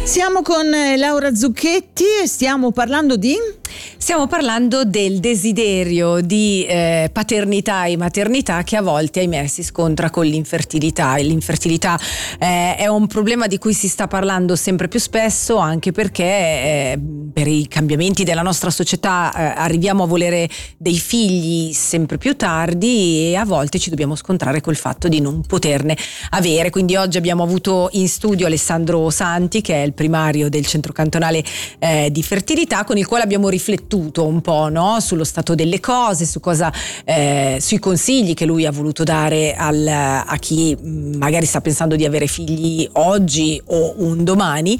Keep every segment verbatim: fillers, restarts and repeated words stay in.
Siamo con Laura Zucchetti e stiamo parlando di... Stiamo parlando del desiderio di eh, paternità e maternità che a volte, ahimè, si scontra con l'infertilità. E l'infertilità eh, è un problema di cui si sta parlando sempre più spesso, anche perché eh, per i cambiamenti della nostra società eh, arriviamo a volere dei figli sempre più tardi e a volte ci dobbiamo scontrare col fatto di non poterne avere. Quindi oggi abbiamo avuto in studio Alessandro Santi, che è il primario del centro cantonale eh, di fertilità, con il quale abbiamo riflettuto un po', no? Sullo stato delle cose, su cosa, eh, sui consigli che lui ha voluto dare al, a chi magari sta pensando di avere figli oggi o un domani.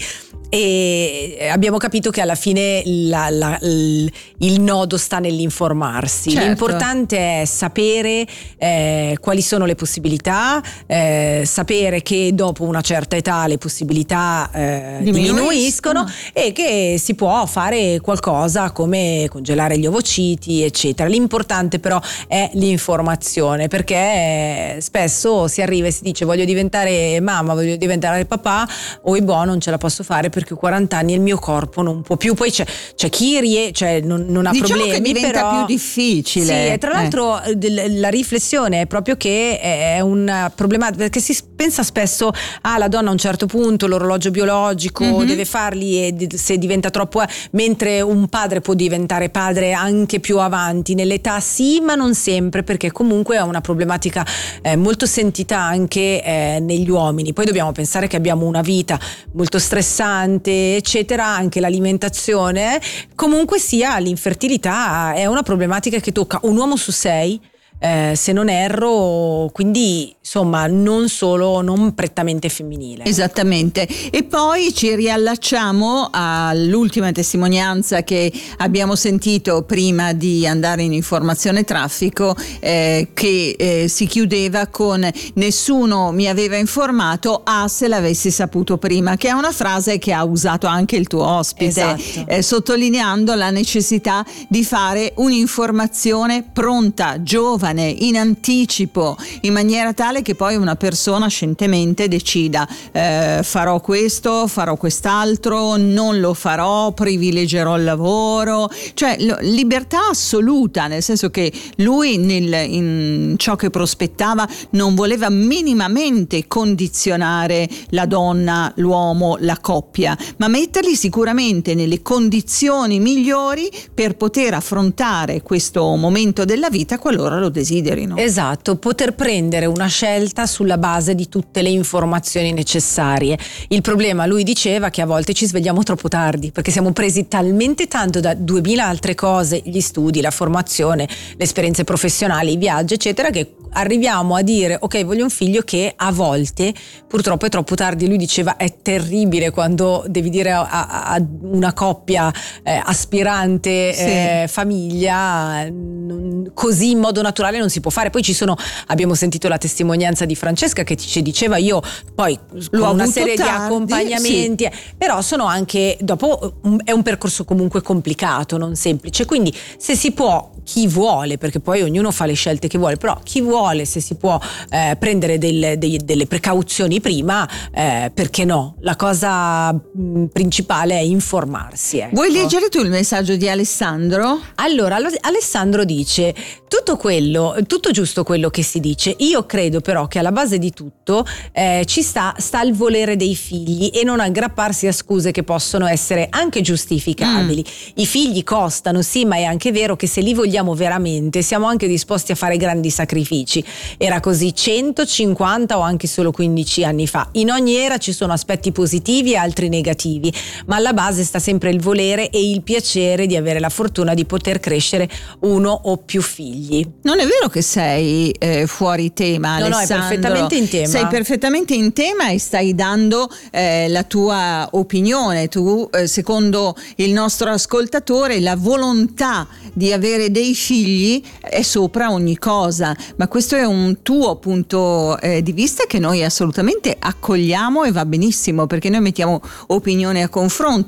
E abbiamo capito che alla fine la, la, il, il nodo sta nell'informarsi. Certo. L'importante è sapere eh, quali sono le possibilità, eh, sapere che dopo una certa età le possibilità eh, Diminuiscono. diminuiscono e che si può fare qualcosa come congelare gli ovociti, eccetera. L'importante però è l'informazione, perché spesso si arriva e si dice voglio diventare mamma, voglio diventare papà, o boh, non ce la posso fare perché ho quaranta anni e il mio corpo non può più. Poi c'è, c'è chi rie, cioè non, non ha diciamo problemi, che diventa però più difficile. Sì, e tra l'altro eh. la riflessione è proprio che è un problema, perché si pensa spesso ah, la donna a un certo punto l'orologio biologico mm-hmm. deve farli, e se diventa troppo, mentre un padre può diventare padre anche più avanti nell'età, sì, ma non sempre, perché comunque è una problematica eh, molto sentita anche eh, negli uomini. Poi dobbiamo pensare che abbiamo una vita molto stressante, eccetera, anche l'alimentazione. Comunque sia, l'infertilità è una problematica che tocca un uomo su sei, eh, se non erro, quindi insomma non solo, non prettamente femminile. Esattamente. E poi ci riallacciamo all'ultima testimonianza che abbiamo sentito prima di andare in informazione traffico, eh, che eh, si chiudeva con nessuno mi aveva informato, ah se l'avessi saputo prima, che è una frase che ha usato anche il tuo ospite. Esatto. eh, sottolineando la necessità di fare un'informazione pronta, giovane, in anticipo, in maniera tale che poi una persona scientemente decida eh, farò questo, farò quest'altro, non lo farò, privilegierò il lavoro, cioè lo, libertà assoluta, nel senso che lui nel, in ciò che prospettava non voleva minimamente condizionare la donna, l'uomo, la coppia, ma metterli sicuramente nelle condizioni migliori per poter affrontare questo momento della vita qualora lo desiderino. Esatto, poter prendere una scelta sulla base di tutte le informazioni necessarie. Il problema, lui diceva, che a volte ci svegliamo troppo tardi, perché siamo presi talmente tanto da duemila altre cose, gli studi, la formazione, le esperienze professionali, i viaggi, eccetera, che arriviamo a dire ok, voglio un figlio, che a volte purtroppo è troppo tardi. Lui diceva è terribile quando devi dire a, a, a una coppia eh, aspirante, sì. eh, famiglia, non, così in modo naturale non si può fare. Poi ci sono, abbiamo sentito la testimonianza di Francesca che ci diceva io poi L'ho con una avuto serie tardi, di accompagnamenti, sì. però sono anche dopo è un percorso comunque complicato, non semplice, quindi se si può, chi vuole, perché poi ognuno fa le scelte che vuole, però chi vuole, se si può eh, prendere del, dei, delle precauzioni prima, eh, perché no? La cosa mh, principale è informarsi, ecco. Vuoi leggere tu il messaggio di Alessandro? Allora, Alessandro dice tutto quello, tutto giusto quello che si dice. Io credo però che alla base di tutto eh, ci sta, sta il volere dei figli e non aggrapparsi a scuse che possono essere anche giustificabili. Mm. I figli costano, sì, ma è anche vero che se li vogliamo veramente siamo anche disposti a fare grandi sacrifici. Era così centocinquanta o anche solo quindici anni fa. In ogni era ci sono aspetti positivi e altri negativi, ma alla base sta sempre il volere e il piacere di avere la fortuna di poter crescere uno o più figli. Non è vero che sei eh, fuori tema, no, Alessandro. No, è perfettamente in tema. Sei perfettamente in tema e stai dando eh, la tua opinione. Tu, eh, secondo il nostro ascoltatore, la volontà di avere dei figli è sopra ogni cosa, ma questo è un tuo punto eh, di vista che noi assolutamente accogliamo e va benissimo, perché noi mettiamo opinione a confronto.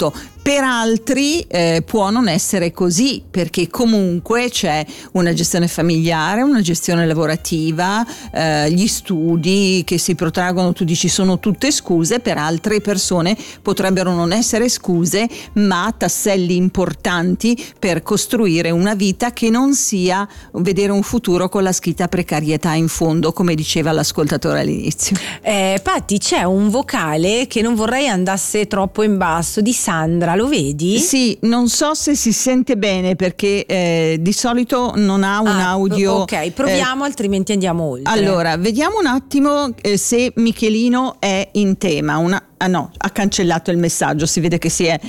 Per altri eh, può non essere così, perché comunque c'è una gestione familiare, una gestione lavorativa, eh, gli studi che si protraggono, tu dici sono tutte scuse, per altre persone potrebbero non essere scuse, ma tasselli importanti per costruire una vita che non sia vedere un futuro con la scritta precarietà in fondo, come diceva l'ascoltatore all'inizio. Eh, Patti, c'è un vocale che non vorrei andasse troppo in basso, di Sandra. Lo vedi? Sì, non so se si sente bene perché eh, di solito non ha un ah, audio. Ok, proviamo, eh, altrimenti andiamo oltre. Allora, vediamo un attimo eh, se Michelino è in tema. Una, ah no, ha cancellato il messaggio, si vede che si è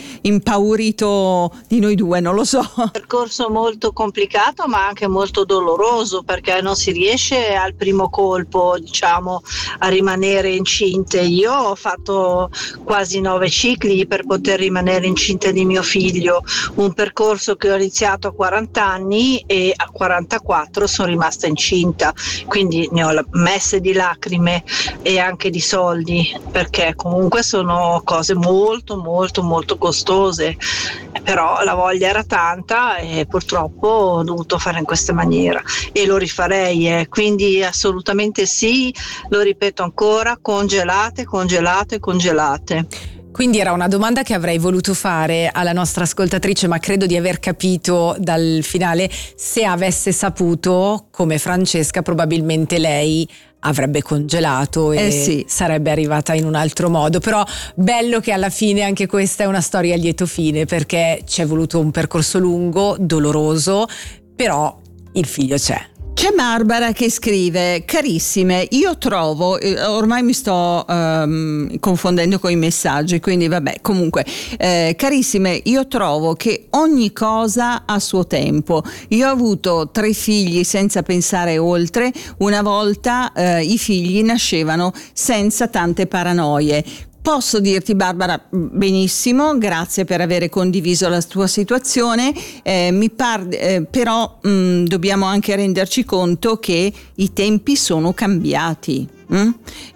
impaurito di noi due, non lo so. Un percorso molto complicato ma anche molto doloroso, perché non si riesce al primo colpo, diciamo, a rimanere incinte. Io ho fatto quasi nove cicli per poter rimanere incinta di mio figlio, un percorso che ho iniziato a quaranta anni e a quarantaquattro sono rimasta incinta, quindi ne ho messe di lacrime e anche di soldi, perché comunque sono cose molto molto molto costose, però la voglia era tanta e purtroppo ho dovuto fare in questa maniera e lo rifarei, eh. Quindi assolutamente sì, lo ripeto ancora, congelate, congelate, congelate. Quindi era una domanda che avrei voluto fare alla nostra ascoltatrice, ma credo di aver capito dal finale. Se avesse saputo, come Francesca, probabilmente lei avrebbe congelato e eh sì. sarebbe arrivata in un altro modo. Però bello che alla fine anche questa è una storia a lieto fine, perché ci è voluto un percorso lungo, doloroso, però il figlio c'è. C'è Barbara che scrive: carissime, io trovo, eh, ormai mi sto um, confondendo con i messaggi, quindi vabbè, comunque, eh, carissime, io trovo che ogni cosa ha suo tempo. Io ho avuto tre figli senza pensare oltre, una volta eh, i figli nascevano senza tante paranoie. Posso dirti, Barbara, benissimo, grazie per aver condiviso la tua situazione, eh, mi par- eh, però mh, dobbiamo anche renderci conto che i tempi sono cambiati. Mm?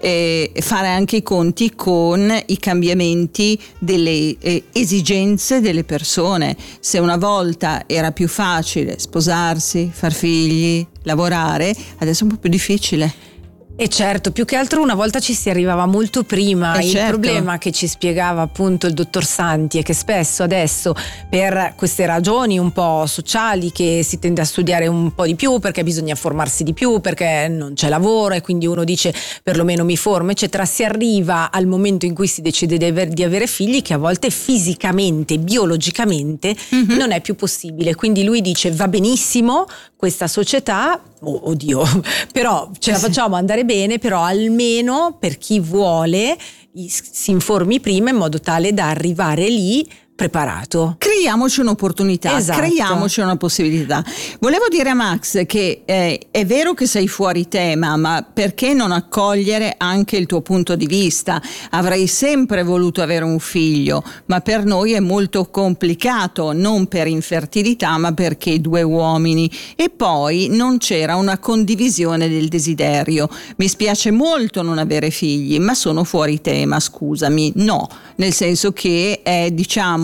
E fare anche i conti con i cambiamenti delle eh, esigenze delle persone. Se una volta era più facile sposarsi, far figli, lavorare, adesso è un po' più difficile. E certo, più che altro una volta ci si arrivava molto prima. Eh il certo. problema che ci spiegava appunto il dottor Santi è che spesso adesso, per queste ragioni un po' sociali, che si tende a studiare un po' di più perché bisogna formarsi di più, perché non c'è lavoro e quindi uno dice perlomeno mi formo eccetera, si arriva al momento in cui si decide di, aver, di avere figli, che a volte fisicamente, biologicamente mm-hmm. non è più possibile. Quindi lui dice va benissimo questa società, oh, oddio, però ce la facciamo andare bene, però almeno per chi vuole si informi prima in modo tale da arrivare lì preparato. Creiamoci un'opportunità, esatto. creiamoci una possibilità. Volevo dire a Max che eh, è vero che sei fuori tema, ma perché non accogliere anche il tuo punto di vista? Avrei sempre voluto avere un figlio, ma per noi è molto complicato, non per infertilità, ma perché due uomini, e poi non c'era una condivisione del desiderio. Mi spiace molto non avere figli, ma sono fuori tema, scusami. No, nel senso che è, diciamo,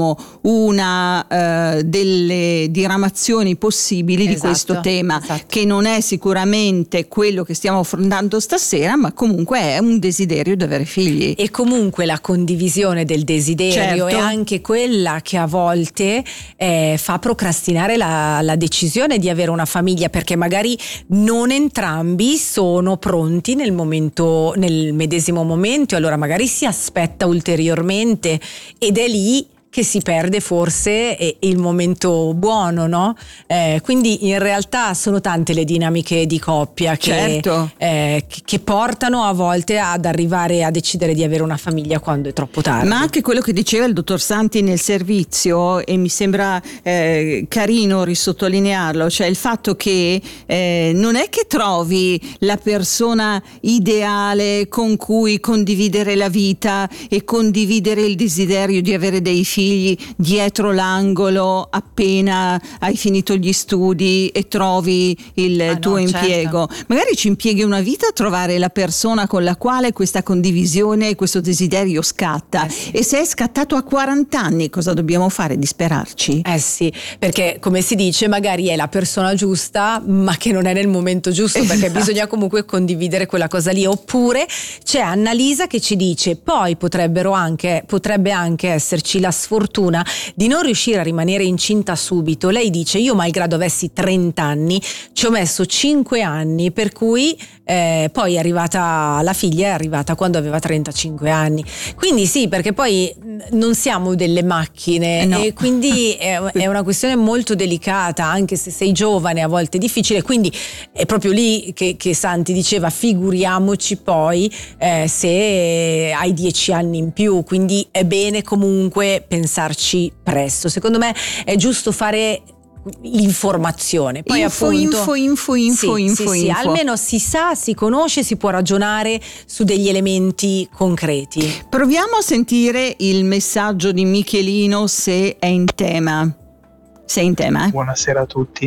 una uh, delle diramazioni possibili esatto, di questo tema, esatto. che non è sicuramente quello che stiamo affrontando stasera, ma comunque è un desiderio di avere figli. E comunque la condivisione del desiderio certo. è anche quella che a volte eh, fa procrastinare la, la decisione di avere una famiglia, perché magari non entrambi sono pronti nel momento, nel medesimo momento, e allora magari si aspetta ulteriormente, ed è lì che si perde forse il momento buono, no? Eh, quindi in realtà sono tante le dinamiche di coppia che, certo. eh, che portano a volte ad arrivare a decidere di avere una famiglia quando è troppo tardi. Ma anche quello che diceva il dottor Santi nel servizio, e mi sembra eh, carino risottolinearlo, cioè il fatto che eh, non è che trovi la persona ideale con cui condividere la vita e condividere il desiderio di avere dei figli figli dietro l'angolo appena hai finito gli studi e trovi il Ah, tuo no, impiego. certo. Magari ci impieghi una vita a trovare la persona con la quale questa condivisione e questo desiderio scatta. Eh sì. E se è scattato a quaranta anni, cosa dobbiamo fare? Disperarci? Eh sì, perché come si dice magari è la persona giusta ma che non è nel momento giusto, perché Esatto. bisogna comunque condividere quella cosa lì. Oppure c'è Annalisa che ci dice poi potrebbero anche, potrebbe anche esserci la sfortuna di non riuscire a rimanere incinta subito. Lei dice io malgrado avessi trenta anni ci ho messo cinque anni, per cui eh, poi è arrivata la figlia, è arrivata quando aveva trentacinque anni. Quindi sì, perché poi non siamo delle macchine Eh no. e quindi è, è una questione molto delicata, anche se sei giovane a volte è difficile, quindi è proprio lì che, che Santi diceva figuriamoci poi eh, se hai dieci anni in più, quindi è bene comunque pensarci presto. Secondo me è giusto fare l'informazione, poi info, appunto info, info, info, sì, info, sì, sì, info. almeno si sa, si conosce, si può ragionare su degli elementi concreti. Proviamo a sentire il messaggio di Michelino, se è in tema. Sei in tema, eh? Buonasera a tutti.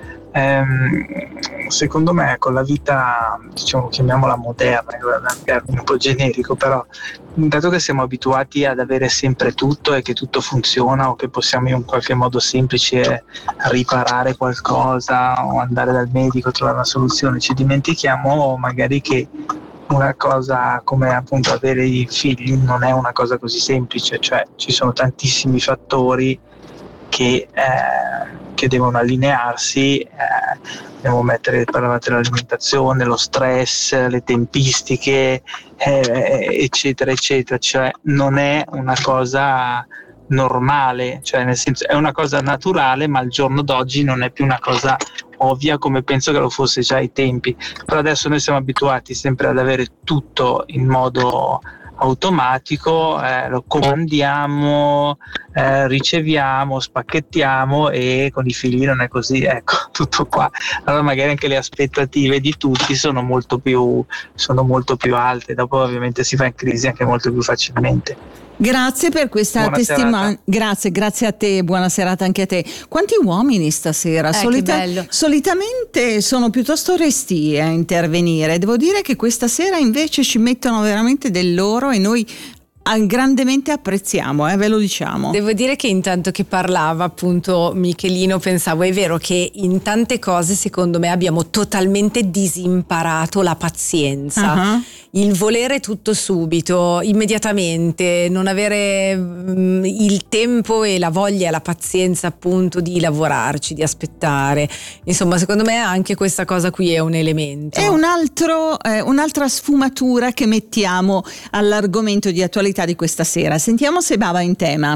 Ehm, secondo me con la vita, diciamo, chiamiamola moderna, è un termine un po' generico, però dato che siamo abituati ad avere sempre tutto e che tutto funziona o che possiamo in un qualche modo semplice riparare qualcosa o andare dal medico, trovare una soluzione, ci dimentichiamo magari che una cosa come appunto avere i figli non è una cosa così semplice, cioè ci sono tantissimi fattori che, eh, che devono allinearsi, eh, dobbiamo mettere, parlavate dell'alimentazione, lo stress, le tempistiche, eh, eccetera, eccetera, cioè non è una cosa normale, cioè nel senso è una cosa naturale, ma al giorno d'oggi non è più una cosa ovvia come penso che lo fosse già ai tempi, però adesso noi siamo abituati sempre ad avere tutto in modo automatico, eh, lo comandiamo, eh, riceviamo, spacchettiamo, e con i figli non è così, ecco, tutto qua. Allora magari anche le aspettative di tutti sono molto più, sono molto più alte, dopo ovviamente si va in crisi anche molto più facilmente. Grazie per questa testimonianza. Grazie, grazie a te, buona serata anche a te. Quanti uomini stasera? Eh, Solita- che bello. Solitamente sono piuttosto restii a intervenire. Devo dire che questa sera invece ci mettono veramente del loro e noi grandemente apprezziamo, eh, ve lo diciamo. Devo dire che intanto che parlava appunto Michelino pensavo, è vero che in tante cose secondo me abbiamo totalmente disimparato la pazienza, Uh-huh. il volere tutto subito, immediatamente, non avere mm, il tempo e la voglia e la pazienza appunto di lavorarci, di aspettare. Insomma, secondo me anche questa cosa qui è un elemento. È un altro, eh, un'altra sfumatura che mettiamo all'argomento di attualità di questa sera. Sentiamo se Bava in tema.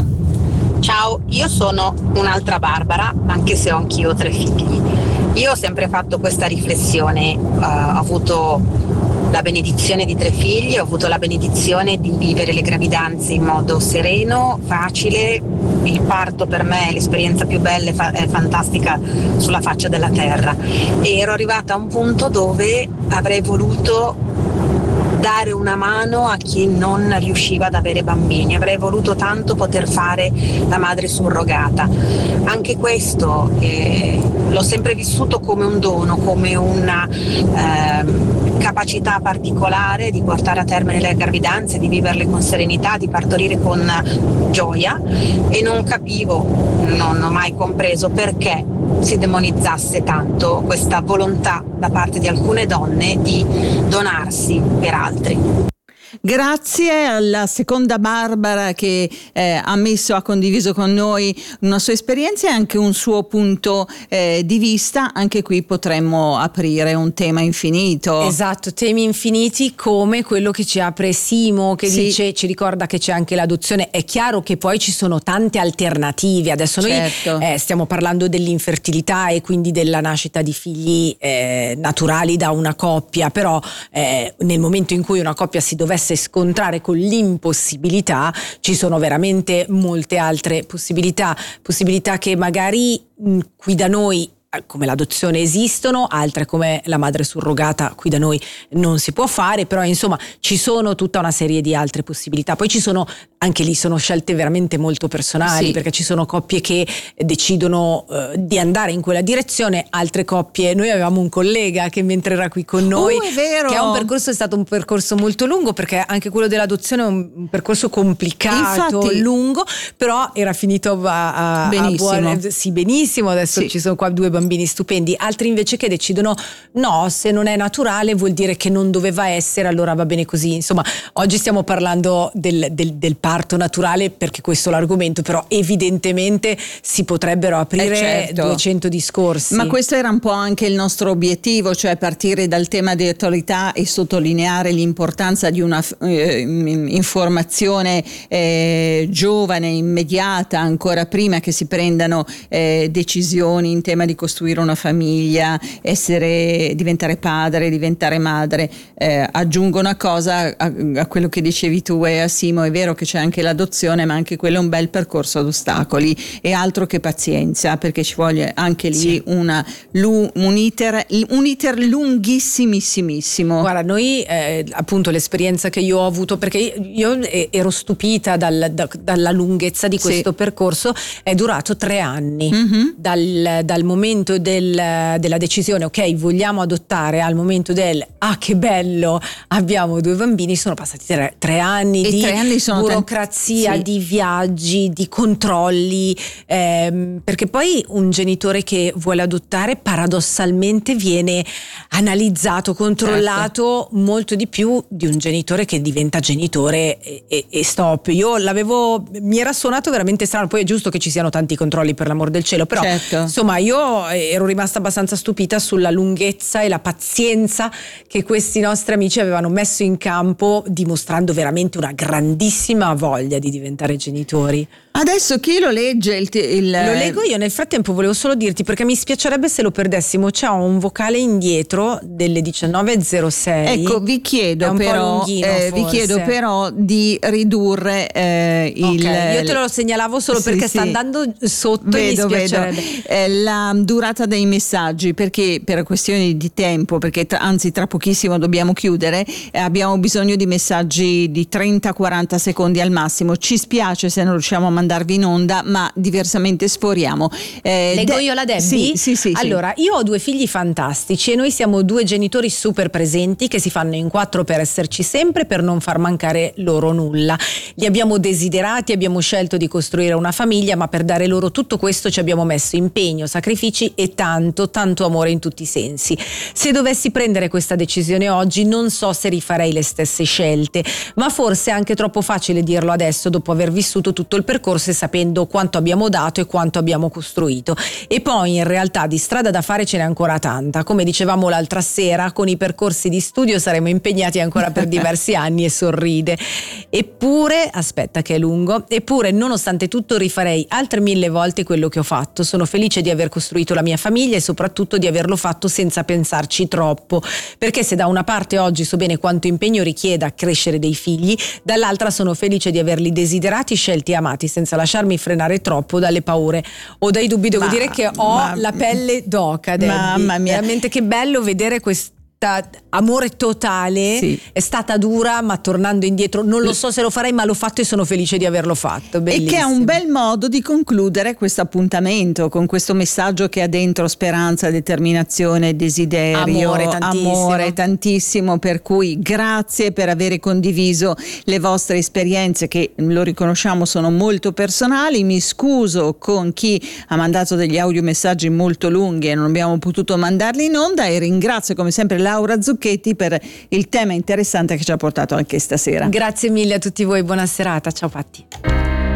Ciao, io sono un'altra Barbara, anche se ho anch'io tre figli. Io ho sempre fatto questa riflessione, uh, ho avuto la benedizione di tre figli, ho avuto la benedizione di vivere le gravidanze in modo sereno, facile. Il parto per me è l'esperienza più bella e fa- è fantastica sulla faccia della terra, e ero arrivata a un punto dove avrei voluto dare una mano a chi non riusciva ad avere bambini, avrei voluto tanto poter fare la madre surrogata. Anche questo eh, l'ho sempre vissuto come un dono, come una eh, capacità particolare di portare a termine le gravidanze, di viverle con serenità, di partorire con gioia, e non capivo, non ho mai compreso perché si demonizzasse tanto questa volontà da parte di alcune donne di donarsi per altri. Grazie alla seconda Barbara che eh, ha messo, ha condiviso con noi una sua esperienza e anche un suo punto eh, di vista. Anche qui potremmo aprire un tema infinito. Esatto, temi infiniti come quello che ci apre Simo, che Sì. dice, ci ricorda che c'è anche l'adozione. È chiaro che poi ci sono tante alternative. Adesso Certo. noi eh, stiamo parlando dell'infertilità e quindi della nascita di figli eh, naturali da una coppia, però eh, nel momento in cui una coppia si dovesse scontrare con l'impossibilità, ci sono veramente molte altre possibilità, possibilità che magari mh, qui da noi come l'adozione esistono, altre come la madre surrogata qui da noi non si può fare, però insomma ci sono tutta una serie di altre possibilità. Poi ci sono, anche lì sono scelte veramente molto personali, sì, perché ci sono coppie che decidono uh, di andare in quella direzione, altre coppie, noi avevamo un collega che mentre era qui con noi, uh, è vero. che è un percorso, è stato un percorso molto lungo, perché anche quello dell'adozione è un, un percorso complicato, infatti, lungo, però era finito a, a, benissimo. a buone, sì, benissimo, adesso sì, ci sono qua due bambini stupendi. Altri invece che decidono no, se non è naturale vuol dire che non doveva essere, allora va bene così. Insomma, oggi stiamo parlando del, del, del parto naturale perché questo è l'argomento, però evidentemente si potrebbero aprire eh certo. duecento discorsi. Ma questo era un po' anche il nostro obiettivo, cioè partire dal tema di attualità e sottolineare l'importanza di una eh, informazione eh, giovane, immediata, ancora prima che si prendano eh, decisioni in tema di costruire una famiglia, essere, diventare padre, diventare madre. Eh, aggiungo una cosa a, a quello che dicevi tu e a Simo, è vero che c'è anche l'adozione, ma anche quello è un bel percorso ad ostacoli e altro che pazienza, perché ci vuole anche lì sì. una, un, iter, un iter lunghissimissimo. Guarda, noi eh, appunto l'esperienza che io ho avuto, perché io ero stupita dal, da, dalla lunghezza di questo sì. percorso, è durato tre anni, mm-hmm. dal, dal momento del, della decisione, ok, vogliamo adottare, al momento del ah che bello, abbiamo due bambini, sono passati tre, tre anni e di tre anni sono burocrazia, tanti, sì. di viaggi, di controlli, ehm, perché poi un genitore che vuole adottare paradossalmente viene analizzato, controllato, certo. molto di più di un genitore che diventa genitore e, e, e stop. Io l'avevo, mi era suonato veramente strano, poi è giusto che ci siano tanti controlli, per l'amor del cielo, però certo. insomma io ero rimasta abbastanza stupita sulla lunghezza e la pazienza che questi nostri amici avevano messo in campo, dimostrando veramente una grandissima voglia di diventare genitori. Adesso chi lo legge? Il, il... Lo leggo io. Nel frattempo volevo solo dirti, perché mi spiacerebbe se lo perdessimo, c'è un vocale indietro delle diciannove e zero sei. Ecco, vi chiedo però eh, vi chiedo però di ridurre eh, il okay, io te lo segnalavo solo sì, perché sì. sta andando sotto, vedo, e mi spiacerebbe vedo. Eh, la durata dei messaggi, perché per questioni di tempo, perché tra, anzi tra pochissimo dobbiamo chiudere, eh, abbiamo bisogno di messaggi di trenta quaranta secondi al massimo. Ci spiace se non riusciamo a mandarvi in onda, ma diversamente sforiamo. Eh, Leggo de- io la Debbie? Sì, sì, sì. Allora, sì. io ho due figli fantastici e noi siamo due genitori super presenti che si fanno in quattro per esserci sempre, per non far mancare loro nulla. Li abbiamo desiderati, abbiamo scelto di costruire una famiglia, ma per dare loro tutto questo ci abbiamo messo impegno, sacrifici e tanto, tanto amore in tutti i sensi. Se dovessi prendere questa decisione oggi, non so se rifarei le stesse scelte, ma forse è anche troppo facile dirlo adesso, dopo aver vissuto tutto il percorso e sapendo quanto abbiamo dato e quanto abbiamo costruito. E poi in realtà di strada da fare ce n'è ancora tanta. Come dicevamo l'altra sera, con i percorsi di studio saremo impegnati ancora per diversi anni, e sorride. Eppure, aspetta che è lungo, eppure nonostante tutto rifarei altre mille volte quello che ho fatto. Sono felice di aver costruito la mia famiglia e soprattutto di averlo fatto senza pensarci troppo, perché se da una parte oggi so bene quanto impegno richieda crescere dei figli, dall'altra sono felice di averli desiderati, scelti e amati senza lasciarmi frenare troppo dalle paure o dai dubbi. Devo ma, dire che ho ma, la pelle d'oca, Debbie. Mamma mia, veramente che bello vedere questo amore totale. Sì. È stata dura, ma tornando indietro non lo so se lo farei, ma l'ho fatto e sono felice di averlo fatto. Bellissimo. E che è un bel modo di concludere questo appuntamento con questo messaggio che ha dentro speranza, determinazione, desiderio, amore tantissimo. amore tantissimo, per cui grazie per aver condiviso le vostre esperienze, che lo riconosciamo sono molto personali. Mi scuso con chi ha mandato degli audiomessaggi molto lunghi e non abbiamo potuto mandarli in onda, e ringrazio come sempre Laura Zucchetti per il tema interessante che ci ha portato anche stasera. Grazie mille a tutti voi, buona serata, ciao Patti.